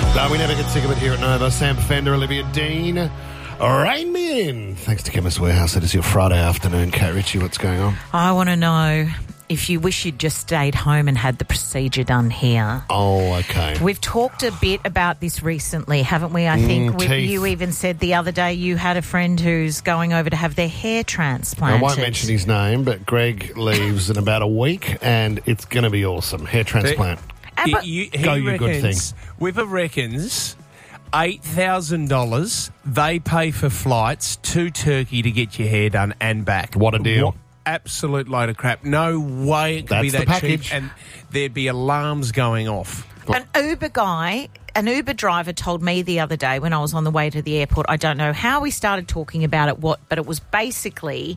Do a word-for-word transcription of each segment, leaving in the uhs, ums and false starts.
No, we never get sick of it here at Nova. Sam Fender, Olivia Dean. Rain me in. Thanks to Chemist Warehouse. It is your Friday afternoon. Kate Ritchie, what's going on? I want to know if you wish you'd just stayed home and had the procedure done here. Oh, okay. We've talked a bit about this recently, haven't we? I think Mm, we, teeth. you even said the other day you had a friend who's going over to have their hair transplanted. I won't mention his name, but Greg leaves in about a week, and it's going to be awesome. Hair transplant. Ah, He, but- you, he Go, you good reckons, Whipper reckons eight thousand dollars they pay for flights to Turkey to get your hair done and back. What a deal. What absolute load of crap. No way it could be That's the that cheap, package. and there'd be alarms going off. An Uber guy, an Uber driver told me the other day when I was on the way to the airport, I don't know how we started talking about it, what, but it was basically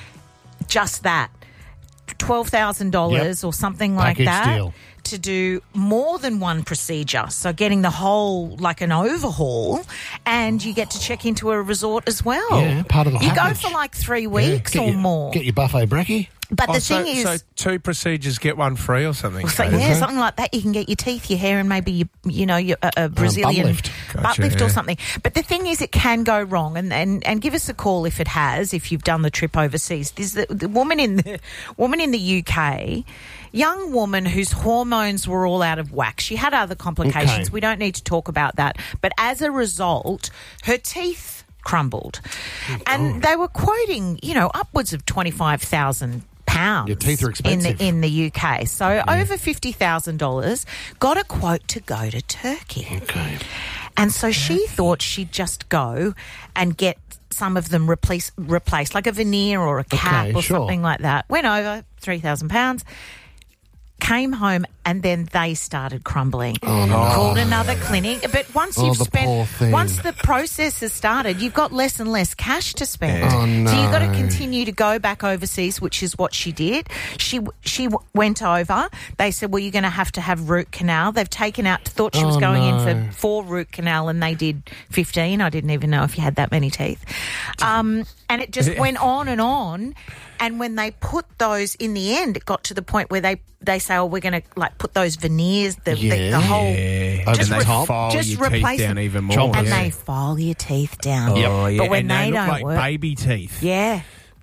just that, twelve thousand dollars Yep. or something like Package that. deal. To do more than one procedure. So getting the whole, like an overhaul, and you get to check into a resort as well. Yeah, part of the You package. go for like three Yeah, weeks get or your- more. Get your buffet brekkie. But Oh, the so, thing is... so two procedures get one free or something? So, Kate? yeah, something like that. You can get your teeth, your hair, and maybe you, you know, your, a, a Brazilian lift. butt Gotcha, lift yeah. or something. But the thing is, it can go wrong, and, and, and give us a call if it has. If you've done the trip overseas, there's the, the woman in the woman in the U K, young woman whose hormones were all out of whack. She had other complications. Okay. We don't need to talk about that. But as a result, her teeth crumbled, and they were quoting, you know, upwards of twenty five thousand. Pounds Your teeth are expensive. in the in the U K. So over fifty thousand dollars. Got a quote to go to Turkey, Okay. and so she thought she'd just go and get some of them replace replaced, like a veneer or a cap Okay, or sure. something like that. Went over three thousand pounds. Came home and then they started crumbling. Oh, no. Called another clinic, but once Oh, you've the poor spent, thing. once the process has started, you've got less and less cash to spend. Oh, So you've got to no. continue to go back overseas, which is what she did. She she w- went over. They said, "Well, you're going to have to have root canal." They've taken out. Thought she was Oh, going no. in for four root canal, and they did fifteen. I didn't even know if you had that many teeth. Um, and it just went on and on. And when they put those in the end, it got to the point where they they say, "Oh, we're going to like put those veneers, the the, Yeah. the whole." Yeah. Over and the they top. file Just your teeth replace down them. even more. Chompers. And yeah. they file your teeth down. Oh, yeah. But when and they, they, look don't like work, baby teeth. yeah.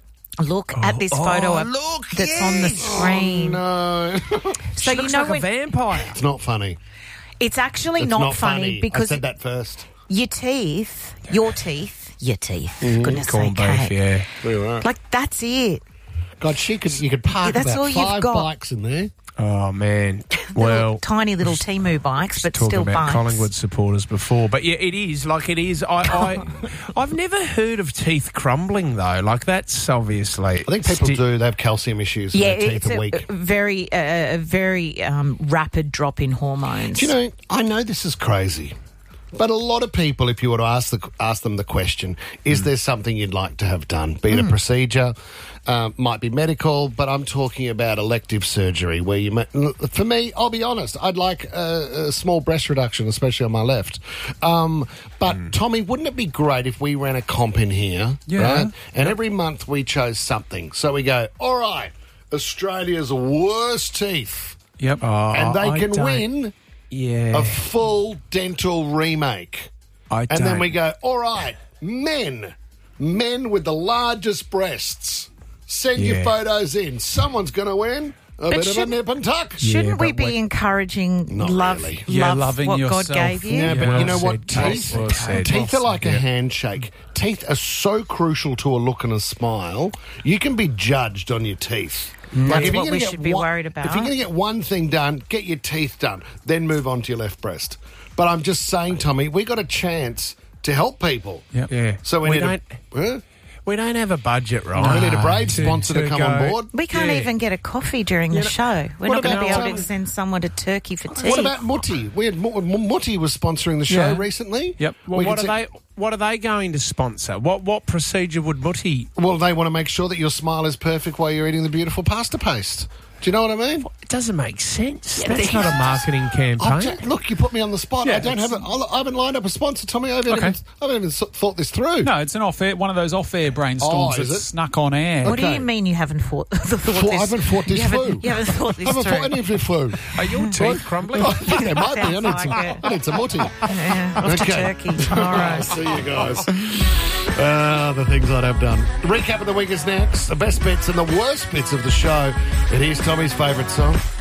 Look at this photo oh, of, look, that's on the yes. screen. No. So She you looks know like when a vampire. It's not funny. it's actually It's not, not funny, I because said that first. your teeth, your teeth, your teeth. Mm-hmm. Goodness Corned sake, beef, Kate. yeah. You're right. Like that's it. God, she could. You could park Yeah, that's all about you've five got. bikes in there. Oh, man. Little, Well, tiny little Temu bikes, but talking still about bikes. Collingwood supporters before. But, yeah, it is. Like, it is. I, I, I've never heard of teeth crumbling, though. Like, that's obviously... I think people sti- do. They have calcium issues. Yeah, and their it's teeth are a, weak. a very, uh, a very um, rapid drop in hormones. Do you know, I know this is crazy, but a lot of people, if you were to ask the, ask them the question, is there something you'd like to have done? Be it a procedure, uh, might be medical, but I'm talking about elective surgery where you... ma- For me, I'll be honest, I'd like a, a small breast reduction, especially on my left. Um, but, Tommy, wouldn't it be great if we ran a comp in here, Yeah. right? And every month we chose something. So we go, all right, Australia's worst teeth. Yep. Oh, And they I can don't- win Yeah. a full dental remake. I And then don't- we go, all right, men, men with the largest breasts, send your Yeah. photos in. Someone's going to win a bit of a shouldn't- nip and tuck. Shouldn't Yeah, we but be wait- encouraging Not love, really. Yeah, love loving what yourself. God gave you? Yeah, but Well you know what? said, Teeth, well said. teeth are like a Yeah. handshake. Teeth are so crucial to a look and a smile. You can be judged on your teeth. That's if you're what gonna we get should be one- worried about. If you're going to get one thing done, get your teeth done. Then move on to your left breast. But I'm just saying, Tommy, we got a chance to help people. Yep. Yeah. So we, We need don't- a... Huh? We don't have a budget, right? We need a braid To- sponsor to, to come go- on board. We can't Yeah. even get a coffee during the You know, show. We're what not going to about, be able um, to send someone to Turkey for tea. What about Mutti? We had Mu- Mu- Mutti was sponsoring the show Yeah. recently. Yep. Well, We what could are say- they? What are they going to sponsor? What what procedure would Mutti? Well, they want to make sure that your smile is perfect while you're eating the beautiful pasta paste. Do you know what I mean? It doesn't make sense. That's not a marketing I'm campaign. t- look, you put me on the spot. Yeah, I don't it's- have it. I haven't lined up a sponsor, Tommy. I haven't, Okay. even, I haven't even s- thought this through. No, it's an off-air, one of those off-air brainstorms Oh, is that's it? snuck on air. What do Okay. you mean you haven't thought, thought Thought- this? I haven't thought this you haven't, through. You haven't thought this I haven't through. thought any of it through. Are your teeth crumbling? I think there might be. I need, Sounds some, like it. I need some more tea. Yeah, off to Okay. Turkey. All right. See you guys. Ah, the things I'd have done. Recap of the week is next. The best bits and the worst bits of the show. It is Tommy's favourite song.